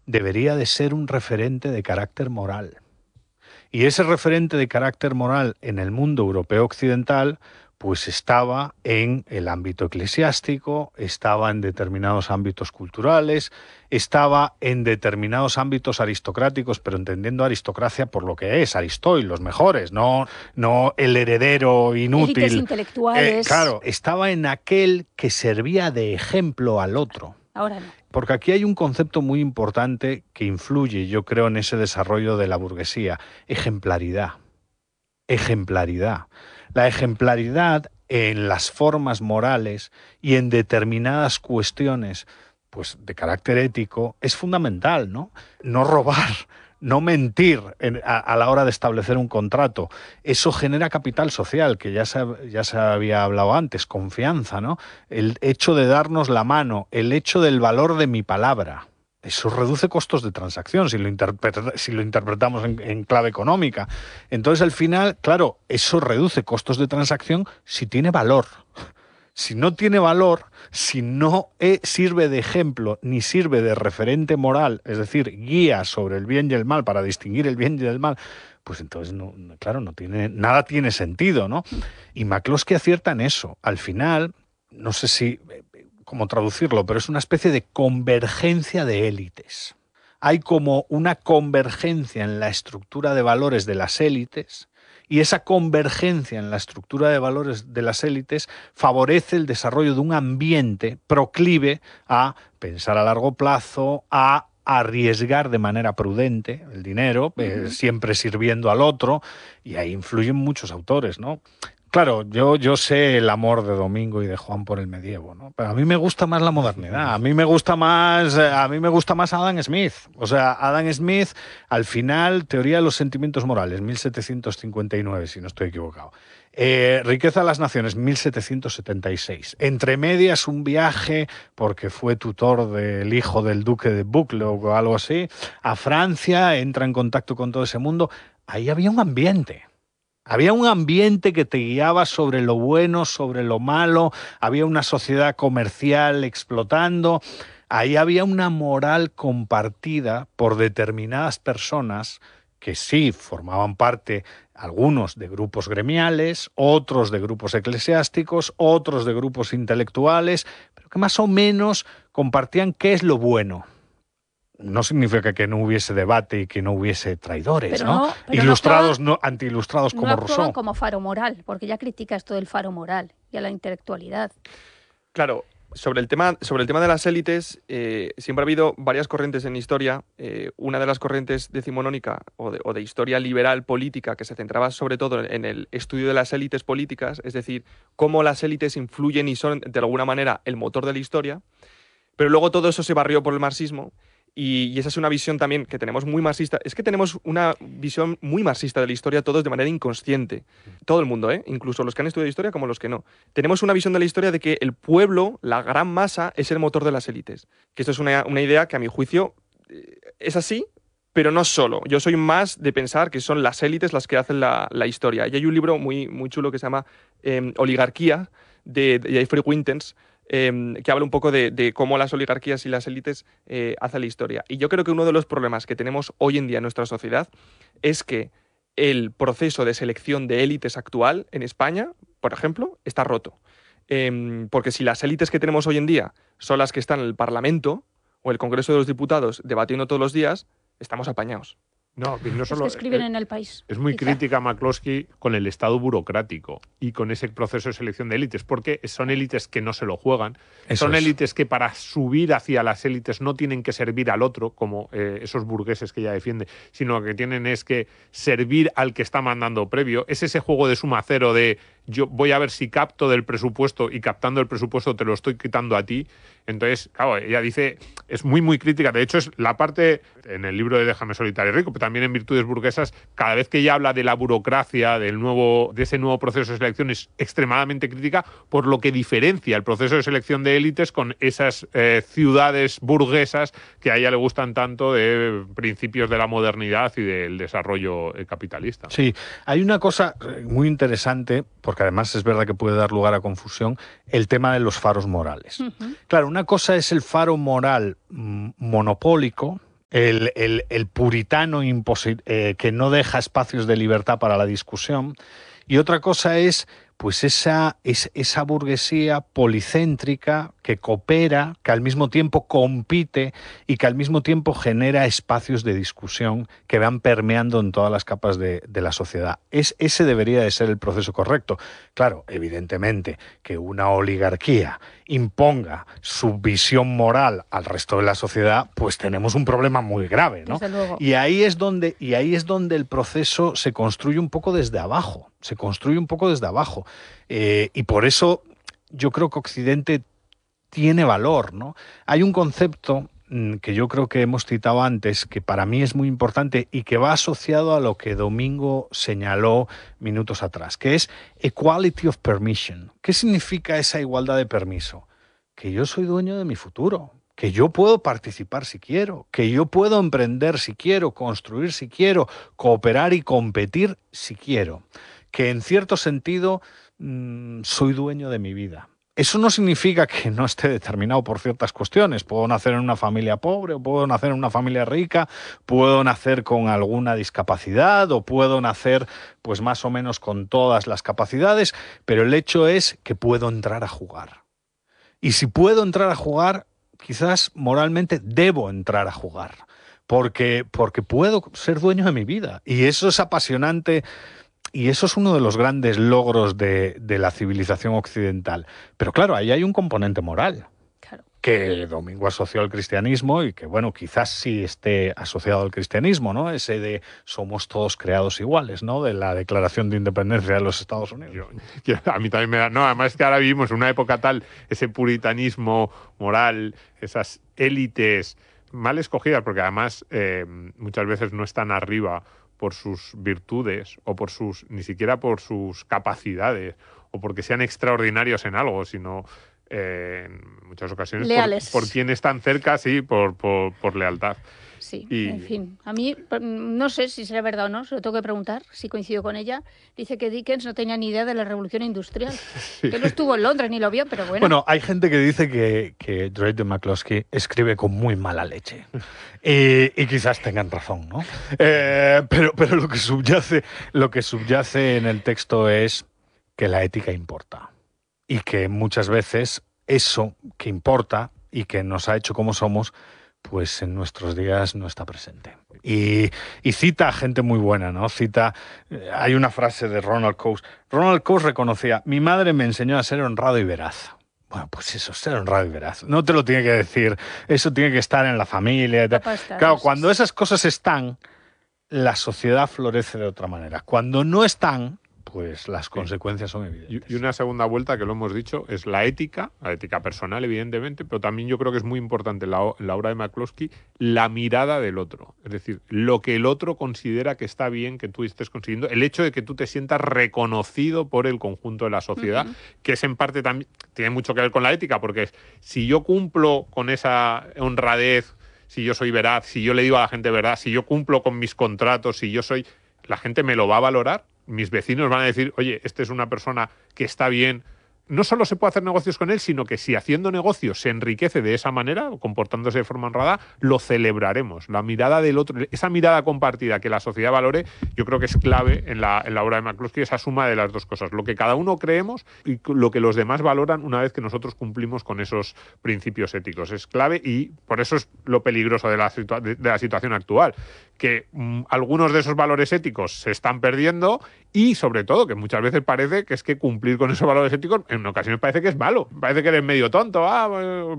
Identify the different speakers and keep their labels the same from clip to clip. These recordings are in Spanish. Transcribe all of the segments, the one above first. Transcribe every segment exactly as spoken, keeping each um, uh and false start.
Speaker 1: debería de ser un referente de carácter moral. Y ese referente de carácter moral en el mundo europeo occidental pues estaba en el ámbito eclesiástico, estaba en determinados ámbitos culturales, estaba en determinados ámbitos aristocráticos, pero entendiendo aristocracia por lo que es, Aristoy, los mejores, no, no el heredero inútil.
Speaker 2: Élites intelectuales.
Speaker 1: Eh, claro, estaba en aquel que servía de ejemplo al otro.
Speaker 2: Ahora no.
Speaker 1: Porque aquí hay un concepto muy importante que influye, yo creo, en ese desarrollo de la burguesía: ejemplaridad. Ejemplaridad. La ejemplaridad en las formas morales y en determinadas cuestiones, pues de carácter ético, es fundamental, ¿no? No robar, no mentir en, a, a la hora de establecer un contrato. Eso genera capital social, que ya se, ya se había hablado antes, confianza, ¿no? El hecho de darnos la mano, el hecho del valor de mi palabra. Eso reduce costos de transacción si lo, interpreta, si lo interpretamos en, en clave económica. Entonces, al final, claro, eso reduce costos de transacción si tiene valor. Si no tiene valor, si no eh, sirve de ejemplo ni sirve de referente moral, es decir, guía sobre el bien y el mal para distinguir el bien y el mal, pues entonces, no, claro, no tiene, nada tiene sentido, ¿no? Y McCloskey acierta en eso. Al final, no sé si cómo traducirlo, pero es una especie de convergencia de élites. Hay como una convergencia en la estructura de valores de las élites, y esa convergencia en la estructura de valores de las élites favorece el desarrollo de un ambiente proclive a pensar a largo plazo, a arriesgar de manera prudente el dinero, eh, uh-huh. siempre sirviendo al otro, y ahí influyen muchos autores, ¿no? Claro, yo, yo sé el amor de Domingo y de Juan por el medievo, ¿no? Pero a mí me gusta más la modernidad, a mí me gusta más, a mí me gusta más Adam Smith. O sea, Adam Smith, al final, Teoría de los Sentimientos Morales, mil setecientos cincuenta y nueve, si no estoy equivocado. Eh, Riqueza de las Naciones, mil setecientos setenta y seis. Entre medias, un viaje, porque fue tutor del hijo del duque de Buccleuch o algo así, a Francia, entra en contacto con todo ese mundo. Ahí había un ambiente. Había un ambiente que te guiaba sobre lo bueno, sobre lo malo, había una sociedad comercial explotando, ahí había una moral compartida por determinadas personas que sí formaban parte, algunos de grupos gremiales, otros de grupos eclesiásticos, otros de grupos intelectuales, pero que más o menos compartían qué es lo bueno. No significa que no hubiese debate y que no hubiese traidores,
Speaker 2: pero
Speaker 1: ¿no?
Speaker 2: no pero
Speaker 1: Ilustrados,
Speaker 2: no,
Speaker 1: no anti-ilustrados como
Speaker 2: no
Speaker 1: Rousseau.
Speaker 2: como faro moral, porque ya critica esto del faro moral y a la intelectualidad.
Speaker 3: Claro, sobre el tema, sobre el tema de las élites, eh, siempre ha habido varias corrientes en historia. Eh, una de las corrientes decimonónica o de, o de historia liberal política que se centraba sobre todo en el estudio de las élites políticas, es decir, cómo las élites influyen y son de alguna manera el motor de la historia, pero luego todo eso se barrió por el marxismo. Y esa es una visión también que tenemos muy marxista. Es que tenemos una visión muy marxista de la historia todos de manera inconsciente. Todo el mundo, ¿eh? Incluso los que han estudiado historia como los que no. Tenemos una visión de la historia de que el pueblo, la gran masa, es el motor de las élites. Que esto es una, una idea que a mi juicio es así, pero no solo. Yo soy más de pensar que son las élites las que hacen la, la historia. Y hay un libro muy, muy chulo que se llama eh, Oligarquía, de, de Jeffrey Winters, Eh, que habla un poco de, de cómo las oligarquías y las élites eh, hacen la historia. Y yo creo que uno de los problemas que tenemos hoy en día en nuestra sociedad es que el proceso de selección de élites actual en España, por ejemplo, está roto. Eh, porque si las élites que tenemos hoy en día son las que están en el Parlamento o el Congreso de los Diputados debatiendo todos los días, estamos apañados.
Speaker 4: No, no solo,
Speaker 2: es que escriben
Speaker 4: eh,
Speaker 2: en El País.
Speaker 4: Es muy
Speaker 2: quizá.
Speaker 4: crítica McCloskey con el Estado burocrático y con ese proceso de selección de élites, porque son élites que no se lo juegan,
Speaker 1: Eso
Speaker 4: son
Speaker 1: es.
Speaker 4: élites que para subir hacia las élites no tienen que servir al otro, como eh, esos burgueses que ella defiende, sino que tienen es que servir al que está mandando previo. Es ese juego de suma cero de yo voy a ver si capto del presupuesto y captando el presupuesto te lo estoy quitando a ti. Entonces, claro, ella dice, es muy, muy crítica. De hecho, es la parte, en el libro de Déjame solitario y rico, pero también en Virtudes burguesas, cada vez que ella habla de la burocracia, del nuevo, de ese nuevo proceso de selección, es extremadamente crítica por lo que diferencia el proceso de selección de élites con esas eh, ciudades burguesas que a ella le gustan tanto de principios de la modernidad y del desarrollo eh, capitalista.
Speaker 1: Sí, hay una cosa muy interesante, porque además es verdad que puede dar lugar a confusión, el tema de los faros morales. Uh-huh. Claro, una cosa es el faro moral monopólico, El, el, el puritano imposi- eh, que no deja espacios de libertad para la discusión. Y otra cosa es pues esa, es, esa burguesía policéntrica que coopera, que al mismo tiempo compite y que al mismo tiempo genera espacios de discusión que van permeando en todas las capas de, de la sociedad. Es, ese debería de ser el proceso correcto. Claro, evidentemente, que una oligarquía imponga su visión moral al resto de la sociedad, pues tenemos un problema muy grave, ¿no?
Speaker 2: Desde luego.
Speaker 1: Y ahí es donde, y ahí es donde el proceso se construye un poco desde abajo, se construye un poco desde abajo. Eh, y por eso yo creo que Occidente tiene valor, ¿no? Hay un concepto mm, que yo creo que hemos citado antes, que para mí es muy importante y que va asociado a lo que Domingo señaló minutos atrás, que es equality of permission. ¿Qué significa esa igualdad de permiso? Que yo soy dueño de mi futuro, que yo puedo participar si quiero, que yo puedo emprender si quiero, construir si quiero, cooperar y competir si quiero, que en cierto sentido mmm, soy dueño de mi vida. Eso no significa que no esté determinado por ciertas cuestiones. Puedo nacer en una familia pobre, o puedo nacer en una familia rica, puedo nacer con alguna discapacidad, o puedo nacer pues más o menos con todas las capacidades, pero el hecho es que puedo entrar a jugar. Y si puedo entrar a jugar, quizás moralmente debo entrar a jugar, porque, porque puedo ser dueño de mi vida. Y eso es apasionante. Y eso es uno de los grandes logros de, de la civilización occidental. Pero claro, ahí hay un componente moral,
Speaker 2: Claro.
Speaker 1: que Domingo asoció al cristianismo y que, bueno, quizás sí esté asociado al cristianismo, ¿no? Ese de somos todos creados iguales, ¿no? De la Declaración de Independencia de los Estados Unidos.
Speaker 4: Yo, que a mí también me da... No, además es que ahora vivimos en una época tal, ese puritanismo moral, esas élites mal escogidas, porque además eh, muchas veces no están arriba por sus virtudes o por sus ni siquiera por sus capacidades o porque sean extraordinarios en algo, sino eh, en muchas ocasiones
Speaker 2: leales.
Speaker 4: por, por quien están cerca, sí, por, por, por lealtad.
Speaker 2: Sí,
Speaker 4: y...
Speaker 2: en fin. A mí no sé si será verdad o no, se lo tengo que preguntar, si coincido con ella. Dice que Dickens no tenía ni idea de la revolución industrial. Sí. Que no estuvo en Londres ni lo vio, pero bueno.
Speaker 1: Bueno, hay gente que dice que, que Drake de McCloskey escribe con muy mala leche. Y, y quizás tengan razón, ¿no? Eh, pero, pero lo que subyace, lo que subyace en el texto es que la ética importa. Y que muchas veces eso que importa y que nos ha hecho como somos, pues en nuestros días no está presente. Y, y cita a gente muy buena, ¿no? Cita, eh, hay una frase de Ronald Coase. Ronald Coase reconocía, mi madre me enseñó a ser honrado y veraz. Bueno, pues eso, ser honrado y veraz. No te lo tiene que decir, eso tiene que estar en la familia.
Speaker 2: Estar,
Speaker 1: claro, cuando esas cosas están, la sociedad florece de otra manera. Cuando no están, pues las consecuencias son evidentes.
Speaker 4: Y una segunda vuelta, que lo hemos dicho, es la ética, la ética personal, evidentemente, pero también yo creo que es muy importante en la, en la obra de McCloskey la mirada del otro. Es decir, lo que el otro considera que está bien que tú estés consiguiendo, el hecho de que tú te sientas reconocido por el conjunto de la sociedad, uh-huh. que es en parte también, tiene mucho que ver con la ética, porque si yo cumplo con esa honradez, si yo soy veraz, si yo le digo a la gente verdad, si yo cumplo con mis contratos, si yo soy... la gente me lo va a valorar. Mis vecinos van a decir, oye, esta es una persona que está bien. No solo se puede hacer negocios con él, sino que si haciendo negocios se enriquece de esa manera, comportándose de forma honrada, lo celebraremos. La mirada del otro, esa mirada compartida que la sociedad valore, yo creo que es clave en la, en la obra de McCloskey, esa suma de las dos cosas. Lo que cada uno creemos y lo que los demás valoran una vez que nosotros cumplimos con esos principios éticos. Es clave y por eso es lo peligroso de la, situa- de, de la situación actual. Que mmm, algunos de esos valores éticos se están perdiendo y, sobre todo, que muchas veces parece que es que cumplir con esos valores éticos en ocasiones parece que es malo, parece que eres medio tonto. Ah,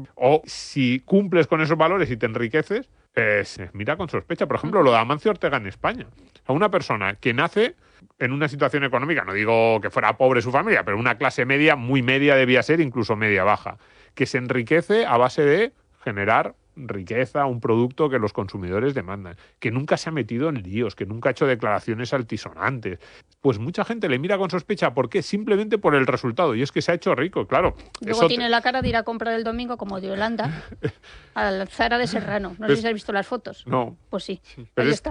Speaker 4: o si cumples con esos valores y te enriqueces, eh, se mira con sospecha. Por ejemplo, lo de Amancio Ortega en España. A una persona que nace en una situación económica, no digo que fuera pobre su familia, pero una clase media, muy media debía ser, incluso media baja, que se enriquece a base de generar riqueza, un producto que los consumidores demandan, que nunca se ha metido en líos, que nunca ha hecho declaraciones altisonantes. Pues mucha gente le mira con sospecha. ¿Por qué? Simplemente por el resultado. Y es que se ha hecho rico, claro.
Speaker 2: Luego
Speaker 4: eso
Speaker 2: tiene
Speaker 4: te...
Speaker 2: la cara de ir a comprar el domingo, como de Yolanda, al Zara de Serrano. No sé si has visto las fotos.
Speaker 4: No.
Speaker 2: Pues sí,
Speaker 4: Pero
Speaker 2: ahí
Speaker 4: es...
Speaker 2: está.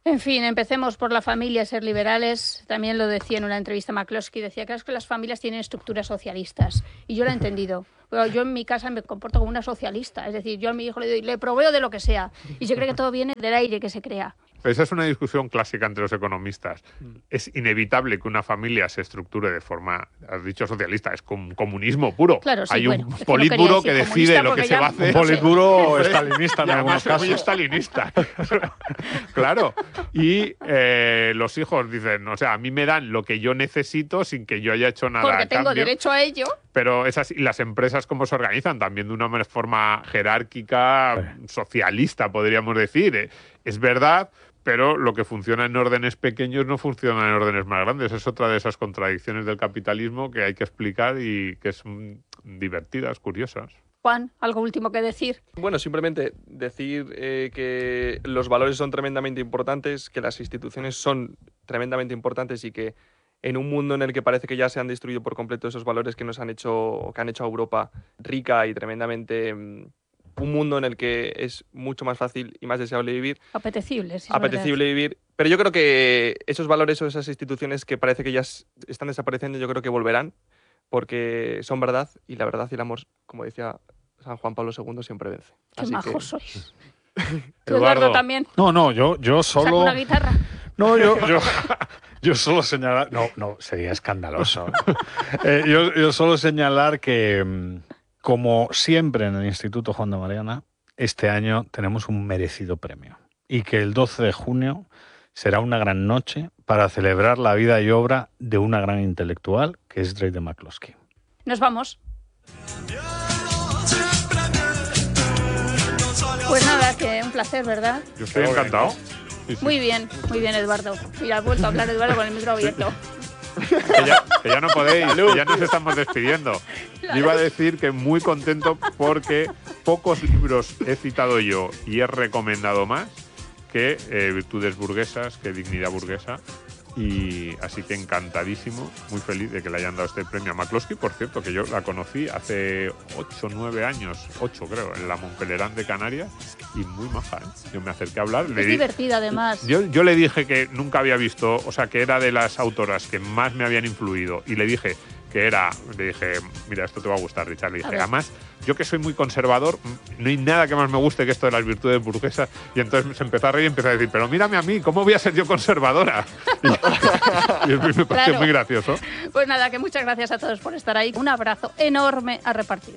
Speaker 2: En fin, empecemos por la familia, ser liberales. También lo decía en una entrevista McCloskey, decía que es que las familias tienen estructuras socialistas. Y yo lo he entendido. Pero yo en mi casa me comporto como una socialista. Es decir, yo a mi hijo le doy, le proveo de lo que sea. Y se cree que todo viene del aire que se crea.
Speaker 4: Esa es una discusión clásica entre los economistas. Es inevitable que una familia se estructure de forma, has dicho socialista, es como comunismo puro.
Speaker 2: Claro, sí,
Speaker 4: Hay
Speaker 2: bueno,
Speaker 4: un
Speaker 2: es que
Speaker 4: politburo
Speaker 2: no
Speaker 4: que
Speaker 2: decir
Speaker 4: decide lo que se
Speaker 2: ya,
Speaker 4: va a hacer.
Speaker 1: Un politburo estalinista en
Speaker 4: Y
Speaker 1: algunos
Speaker 4: además es muy
Speaker 1: casos.
Speaker 4: estalinista. Claro. Y eh, los hijos dicen, o sea, a mí me dan lo que yo necesito sin que yo haya hecho nada
Speaker 2: porque
Speaker 4: a
Speaker 2: tengo
Speaker 4: cambio.
Speaker 2: derecho a ello.
Speaker 4: Pero esas, y las empresas cómo se organizan también de una forma jerárquica, socialista, podríamos decir. Eh, Es verdad, pero lo que funciona en órdenes pequeños no funciona en órdenes más grandes. Es otra de esas contradicciones del capitalismo que hay que explicar y que son divertidas, curiosas.
Speaker 2: Juan, ¿algo último que decir?
Speaker 3: Bueno, simplemente decir eh, que los valores son tremendamente importantes, que las instituciones son tremendamente importantes y que en un mundo en el que parece que ya se han destruido por completo esos valores que nos han hecho, que han hecho a Europa rica y tremendamente... Um, un mundo en el que es mucho más fácil y más deseable vivir.
Speaker 2: Apetecible, sí, es
Speaker 3: Apetecible
Speaker 2: verdad.
Speaker 3: vivir. Pero yo creo que esos valores o esas instituciones que parece que ya están desapareciendo, yo creo que volverán, porque son verdad, y la verdad y el amor, como decía San Juan Pablo segundo, siempre vence.
Speaker 2: Qué
Speaker 3: Así
Speaker 2: majos
Speaker 3: que...
Speaker 2: sois. ¿Tú, Eduardo,
Speaker 4: Eduardo,
Speaker 2: también?
Speaker 1: No, no, yo, yo
Speaker 2: ¿Saca
Speaker 1: solo...
Speaker 2: una guitarra?
Speaker 1: No, yo, yo, yo solo señalar... No, no, sería escandaloso. Eh, yo, yo solo señalar que, como siempre en el Instituto Juan de Mariana, este año tenemos un merecido premio. Y que el doce de junio será una gran noche para celebrar la vida y obra de una gran intelectual, que es Drake de McCloskey.
Speaker 2: Nos vamos. Pues nada, que un placer, ¿verdad?
Speaker 4: Yo estoy encantado. Sí, sí.
Speaker 2: Muy bien, muy bien, Eduardo. Mira, has vuelto a hablar, Eduardo, con el micro abierto.
Speaker 4: Que ya, que ya no podéis, que ya nos estamos despidiendo. Yo iba a decir que muy contento porque pocos libros he citado yo y he recomendado más que eh, Virtudes burguesas, que Dignidad burguesa. Y así que encantadísimo, muy feliz de que le hayan dado este premio a McCloskey, por cierto, que yo la conocí hace ocho o nueve años, ocho creo, en la Montpellier de Canarias, y muy maja, ¿eh? Yo me acerqué a hablar.
Speaker 2: Es
Speaker 4: le di,
Speaker 2: divertida, además.
Speaker 4: yo, yo le dije que nunca había visto, o sea, que era de las autoras que más me habían influido, y le dije que era, le dije, mira, esto te va a gustar, Richard. Le dije, además, yo que soy muy conservador, no hay nada que más me guste que esto de las virtudes burguesas. Y entonces se empezó a reír y empezó a decir, pero mírame a mí, ¿cómo voy a ser yo conservadora? Y, y me pareció
Speaker 2: Claro.
Speaker 4: muy gracioso.
Speaker 2: Pues nada, que muchas gracias a todos por estar ahí. Un abrazo enorme a repartir.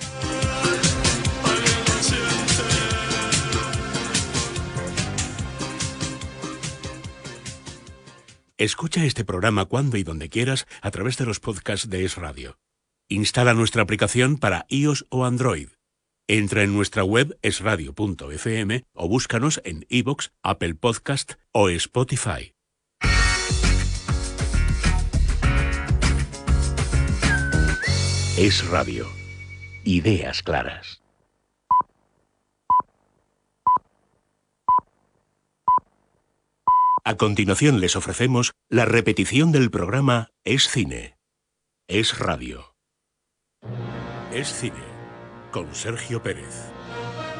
Speaker 5: Escucha este programa cuando y donde quieras a través de los podcasts de Es Radio. Instala nuestra aplicación para iOS o Android. Entra en nuestra web es radio punto efe eme o búscanos en iVoox, Apple Podcast o Spotify. Es Radio. Ideas claras. A continuación les ofrecemos la repetición del programa Es Cine. Es Radio. Es Cine, con Sergio Pérez.